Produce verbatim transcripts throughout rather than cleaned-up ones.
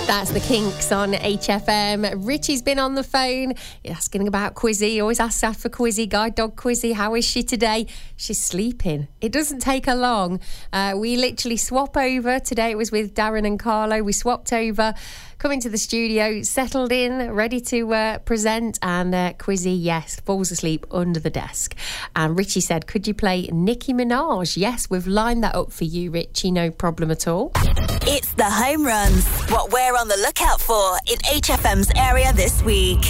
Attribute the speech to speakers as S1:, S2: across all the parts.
S1: That's the Kinks on H F M. Richie's been on the phone asking about Quizzy. He always asks after Quizzy, guide dog Quizzy. How is she today? She's sleeping. It doesn't take her long. Uh, we literally swap over. Today it was with Darren and Carlo. We swapped over, come into the studio, settled in, ready to uh, present. And uh, Quizzy, yes, falls asleep under the desk. And Richie said, could you play Nicki Minaj? Yes, we've lined that up for you, Richie. No problem at all.
S2: It's the home runs. What we're on the lookout for in H F M's area this week.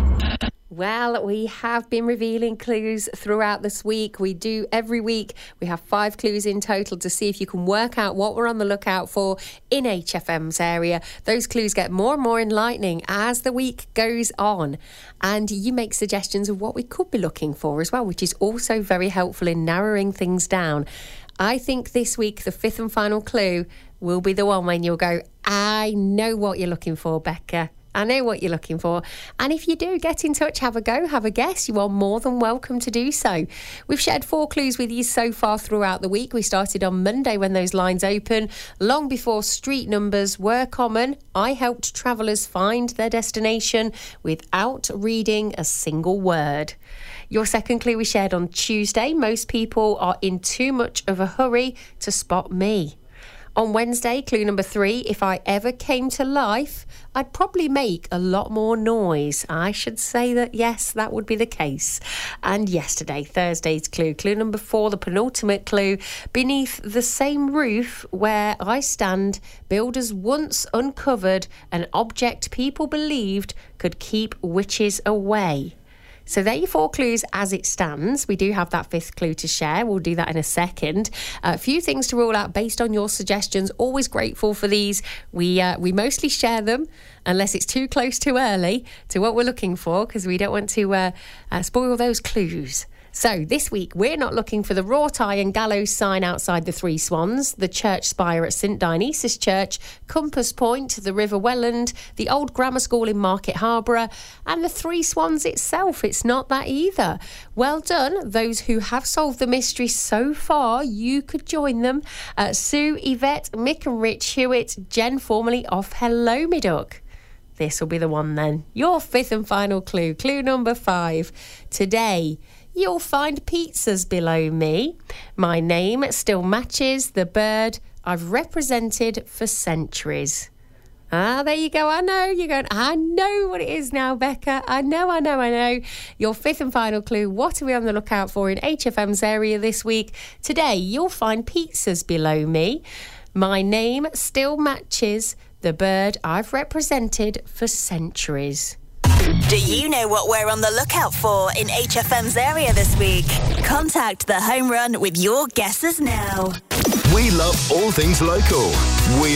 S1: Well, we have been revealing clues throughout this week. We do every week. We have five clues in total to see if you can work out what we're on the lookout for in H F M's area. Those clues get more and more enlightening as the week goes on. And you make suggestions of what we could be looking for as well, which is also very helpful in narrowing things down. I think this week the fifth and final clue will be the one when you'll go, I know what you're looking for, Becca. I know what you're looking for. And if you do, get in touch, have a go, have a guess. You are more than welcome to do so. We've shared four clues with you so far throughout the week. We started on Monday when those lines open. Long before street numbers were common, I helped travellers find their destination without reading a single word. Your second clue we shared on Tuesday. Most people are in too much of a hurry to spot me. On Wednesday, clue number three, if I ever came to life, I'd probably make a lot more noise. I should say that, yes, that would be the case. And yesterday, Thursday's clue, clue number four, the penultimate clue, beneath the same roof where I stand, builders once uncovered an object people believed could keep witches away. So there are your four clues as it stands. We do have that fifth clue to share. We'll do that in a second. A uh, few things to rule out based on your suggestions. Always grateful for these. We uh, we mostly share them unless it's too close too early to what we're looking for, because we don't want to uh, uh, spoil those clues. So this week, we're not looking for the wrought iron gallows sign outside the Three Swans, the church spire at St Dionysus Church, Compass Point, the River Welland, the old grammar school in Market Harborough, and the Three Swans itself. It's not that either. Well done, those who have solved the mystery so far. You could join them. Uh, Sue, Yvette, Mick and Rich Hewitt, Jen formerly of Hello Me Duck. This will be the one then. Your fifth and final clue, clue number five. Today, you'll find pizzas below me. My name still matches the bird I've represented for centuries. Ah, there you go. I know. You're going, I know what it is now, Becca. I know, I know, I know. Your fifth and final clue. What are we on the lookout for in H F M's area this week? Today, you'll find pizzas below me. My name still matches the bird I've represented for centuries.
S2: Do you know what we're on the lookout for in H F M's area this week? Contact the Home Run with your guesses now.
S3: We love all things local. We